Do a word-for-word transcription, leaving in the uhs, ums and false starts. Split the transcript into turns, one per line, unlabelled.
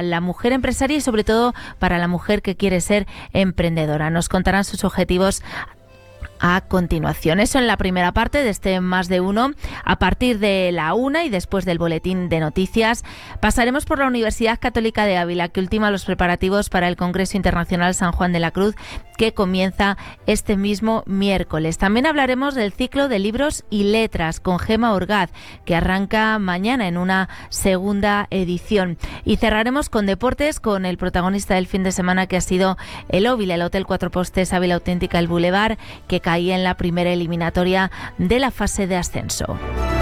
para la mujer empresaria y sobre todo para la mujer que quiere ser emprendedora. Nos contarán sus objetivos a continuación. Eso en la primera parte de este Más de Uno. A partir de la una y después del boletín de noticias, pasaremos por la Universidad Católica de Ávila, que ultima los preparativos para el Congreso Internacional San Juan de la Cruz, que comienza este mismo miércoles. También hablaremos del ciclo de libros y letras con Gema Orgaz, que arranca mañana en una segunda edición. Y cerraremos con deportes, con el protagonista del fin de semana, que ha sido el Óvila, el Hotel Cuatro Postes Ávila Auténtica, el Boulevard, que caía en la primera eliminatoria de la fase de ascenso.